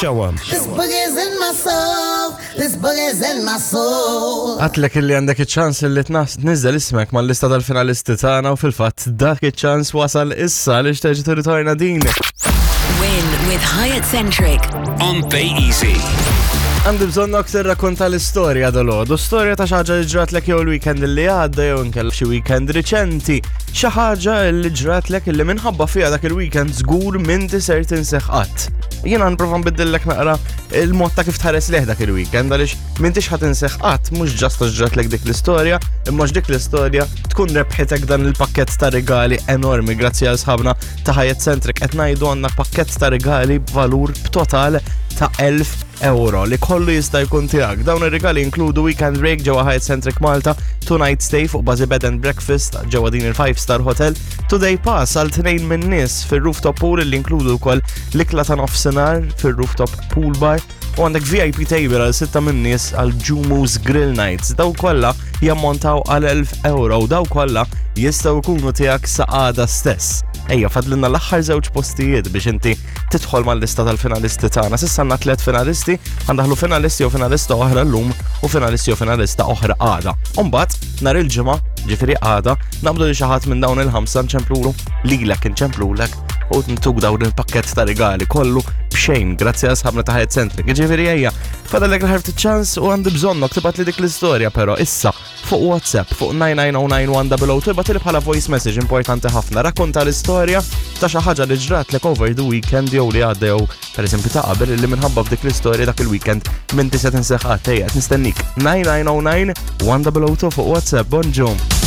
xewwa. This boogie's in my soul, this boogie's in my soul. Għatlek illi għandek iċ-ċans illi tniżel ismek mal-lista tal-finalisti tagħna u fil-fatt dak iċ-ċans wasal issa li xteġi tirritorna din. Win with Hyatt Centric on Bay Easy. Għandi bżonnok tirrakkonta l-istorja dal-għodu, storja ta' xaġa li ġratlek jew l-weekend li għadda jew nkella xi weekend riċenti. Xi ħaġa li ġratlek illi minħabba fiha dak il-weekend żgur m'inti ser tinseħ qatt. Jiena nipprova nbiddillek naqra il-mod ta' kif tħares leh dak il-weekend għaliex m'intix ħadd inseħ qatt mhux ġast ġratlek dik l-istorja, imma dik l-istorja tkun rebħitek dan il-pakkett ta' regali enormi grazzi għal sħabna ta' Hyatt Centric qed ngħidu għandna pakkett ta' regali b'valur b'total ta' 1,000 euro li kollu jista' jkun tiegħek. Dawn ir-regali inkludu weekend break ġewwa Hyatt Centric Malta, 2-night stay fuq bażi bed and breakfast ġewwa din il-5-star hotel, 2-day pass għal tnejn minn nies fir-rooftop pool li inkludu wkoll l-ikla ta' nofsinhar fir-rooftop pool bar u għandek VIP table għal 6 minn nies għal Jumu's Grill Nights. Daw kollha jammontaw għal 1,000 euro u daw kollha jistgħu jkunu tiegħek sa għada stess. Ejja, fadlinna l-aħħar żewġ postijiet biex inti tidħol mal-lista tal-finalisti tagħna. S'issa għandna 3 finalisti, għandaħlu finalisti u finalista oħra llum u finalisti u finalista oħra għada. Umbagħad nhar il-ġimgħa, ġifieri għada, naqbdu li xi ħadd minn dawn il-5 nċemplulu lilek inċemplulek u ntuk dawn il-pakkett ta' regali kollu b'xejn grazzi għal sħabna ta' Hyatt Centric. Ġifieri ejja, fadallek l-ħart ċans u għandi bżonnok tibgħat li dik l-istorja però issa fuq WhatsApp fuq 9909100 tibgħat li bħala voice message importanti ħafna. Rakkonta l-istorja ta' xi ħaġa li ġratlek over the weekend jew li għadda jew pereżempju ta' qabel li minħabba f'dik l-istorja dak il-weekend m'inti se tinseħ qatt. Ejja, nistennik 9909100 fuq WhatsApp. Bonġum.